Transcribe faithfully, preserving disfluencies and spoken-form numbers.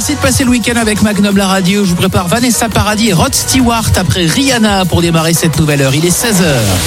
Merci de passer le week-end avec Magnum la radio. Je vous prépare Vanessa Paradis et Rod Stewart après Rihanna pour démarrer cette nouvelle heure. Il est seize heures.